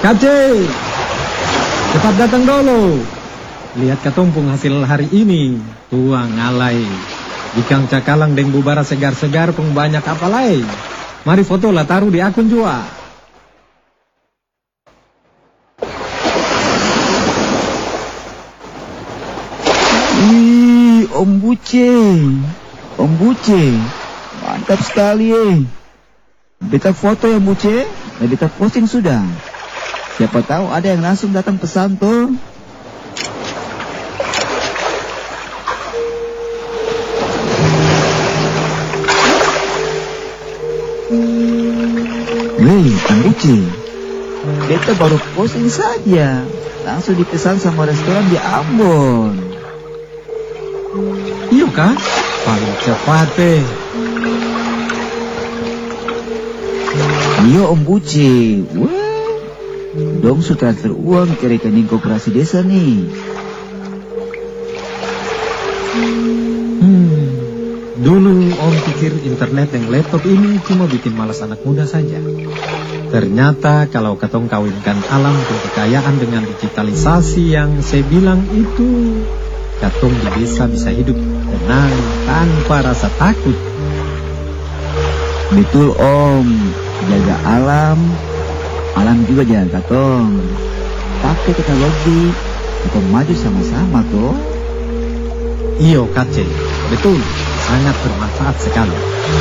Kace, cepat datang dulu. Lihat katumpung hasil hari ini. Tuang alai. Ikan cakalang deng bubara segar-segar pun banyak apalai. Mari foto lah taruh di akun juga. Wih, Om Buce. Om Buce. Mantap sekali Beta foto ya Buce. Dan beta posting sudah. Siapa tahu ada yang langsung datang pesan tuh. Wih, Om Buce. Beta baru posting saja. Langsung dipesan sama restoran di Ambon. Iya kah? Paling cepat Iya Om Buce. Wah, dong sudah transfer uang ke rekening koperasi desa nih. Dulu Om pikir internet dan laptop ini cuma bikin malas anak muda saja. Ternyata kalau katong kawinkan alam dan kekayaan dengan digitalisasi yang saya bilang itu, katong di desa bisa hidup tenang tanpa rasa takut. Betul Om. Jaga alam, alam juga jaga katong. Pakai teknologi, kita maju sama-sama toh. Iyo Kace, betul, sangat bermanfaat sekali.